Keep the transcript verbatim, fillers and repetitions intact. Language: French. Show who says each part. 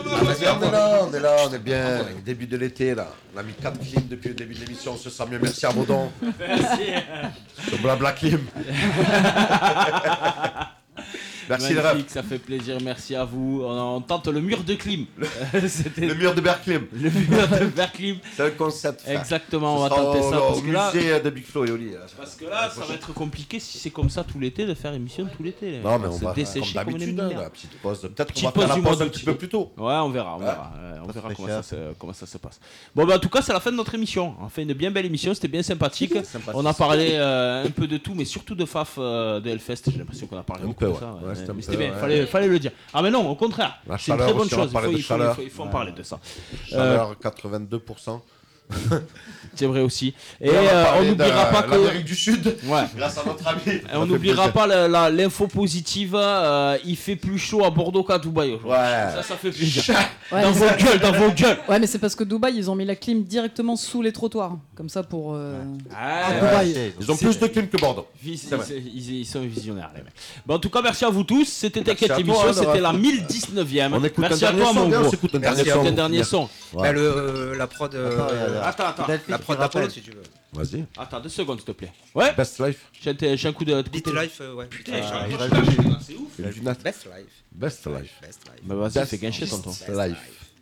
Speaker 1: Ah, mais on est là, on est là, on est bien. Début de l'été, là. On a mis quatre clims depuis le début de l'émission, on se sent mieux. Merci à Baudon.
Speaker 2: Merci.
Speaker 1: Sur Blabla Clim. Merci
Speaker 2: Magnifique, ça fait plaisir, merci à vous. On, on tente le mur de clim.
Speaker 1: Le, le mur de Berklim.
Speaker 2: Le mur de Berklim.
Speaker 1: C'est un concept. Frère.
Speaker 2: Exactement, on va
Speaker 1: sera
Speaker 2: tenter
Speaker 1: au,
Speaker 2: ça.
Speaker 1: Au,
Speaker 2: Parce
Speaker 1: au
Speaker 2: que là,
Speaker 1: musée de Big Flo et Oli.
Speaker 2: Parce que là, ça va être compliqué si c'est comme ça tout l'été de faire émission tout l'été.
Speaker 1: Non, mais on
Speaker 2: se
Speaker 1: va
Speaker 2: dessécher
Speaker 1: comme
Speaker 2: comme des
Speaker 1: d'habitude, hein,
Speaker 2: milliards.
Speaker 1: la petite pause. Peut-être
Speaker 2: Petite
Speaker 1: qu'on va faire
Speaker 2: pause
Speaker 1: la
Speaker 2: du
Speaker 1: pause un
Speaker 2: mois
Speaker 1: petit
Speaker 2: d'août.
Speaker 1: peu plus tôt.
Speaker 2: Ouais, on verra, on
Speaker 1: Ouais.
Speaker 2: verra. Ouais, on
Speaker 1: Ça
Speaker 2: verra
Speaker 1: serait
Speaker 2: comment
Speaker 1: cher.
Speaker 2: ça, se, comment ça se passe. Bon, bah, en tout cas, c'est la fin de notre émission. On fait une bien belle émission, c'était bien sympathique. On a parlé euh, un peu de tout, mais surtout de Faf euh, de Hellfest. J'ai l'impression qu'on a parlé
Speaker 1: Un
Speaker 2: beaucoup
Speaker 1: peu,
Speaker 2: de
Speaker 1: ouais.
Speaker 2: ça.
Speaker 1: Ouais,
Speaker 2: Ouais,
Speaker 1: c'était un
Speaker 2: mais
Speaker 1: peu,
Speaker 2: c'était bien,
Speaker 1: ouais.
Speaker 2: fallait, fallait le dire. Ah, mais non, au contraire,
Speaker 1: La
Speaker 2: c'est une
Speaker 1: chaleur
Speaker 2: très bonne
Speaker 1: aussi, on va
Speaker 2: chose. Il
Speaker 1: parler
Speaker 2: faut,
Speaker 1: de
Speaker 2: il faut, il
Speaker 1: chaleur.
Speaker 2: faut, il faut en parler de ça. Euh,
Speaker 1: Chaleur quatre-vingt-deux pour cent.
Speaker 2: c'est vrai aussi. Et
Speaker 1: on va
Speaker 2: euh, on
Speaker 1: parler
Speaker 2: n'oubliera
Speaker 1: de
Speaker 2: pas que.
Speaker 1: l'Amérique du Sud.
Speaker 2: Ouais.
Speaker 1: Grâce à notre ami.
Speaker 2: Et on n'oubliera pas la- la- l'info positive, euh, il fait plus chaud à Bordeaux qu'à Dubaï aujourd'hui.
Speaker 1: Ouais.
Speaker 2: Ça, ça fait plaisir.
Speaker 3: Ouais,
Speaker 2: Dans
Speaker 3: mais
Speaker 2: vos
Speaker 3: c'est-
Speaker 2: gueules, dans vos gueules.
Speaker 3: Ouais, mais c'est parce que Dubaï, ils ont mis la clim directement sous les trottoirs. Comme ça pour. euh,
Speaker 2: Ah,
Speaker 3: à
Speaker 2: ouais.
Speaker 3: Dubaï.
Speaker 1: Ils ont plus de clim que Bordeaux.
Speaker 2: Ils,
Speaker 1: C'est vrai.
Speaker 2: ils- ils sont visionnaires, les mecs. Bon, en tout cas, merci à vous tous. C'était
Speaker 1: Merci
Speaker 2: T'inquiète
Speaker 1: à
Speaker 2: l'émission,
Speaker 1: toi,
Speaker 2: c'était
Speaker 1: Laura.
Speaker 2: la mille dix-neuvième.
Speaker 1: On écoute
Speaker 2: Merci
Speaker 1: un
Speaker 2: à
Speaker 1: dernier
Speaker 2: toi,
Speaker 1: son,
Speaker 2: mon
Speaker 1: viens,
Speaker 2: gros.
Speaker 1: on s'écoute un
Speaker 2: Merci
Speaker 1: dernier
Speaker 2: à
Speaker 1: son.
Speaker 2: toi, un dernier son.
Speaker 1: Ouais.
Speaker 4: Bah, le, euh, la prod. euh,
Speaker 2: Attends, attends.
Speaker 4: la prod d'Apollo, si tu veux.
Speaker 1: Vas-y.
Speaker 2: Attends, deux secondes, s'il te plaît. Ouais,
Speaker 1: Best Life.
Speaker 2: j'ai un, j'ai un coup de.
Speaker 4: Beat Life, euh, ouais. Putain,
Speaker 1: Ah,
Speaker 4: j'ai-
Speaker 1: il a-
Speaker 2: C'est ouf.
Speaker 1: Il a du nat.
Speaker 4: Best Life.
Speaker 1: Best Life.
Speaker 4: Best Life.
Speaker 2: Bah, vas-y,
Speaker 1: Best
Speaker 2: fais gâcher, tonton.
Speaker 1: Life.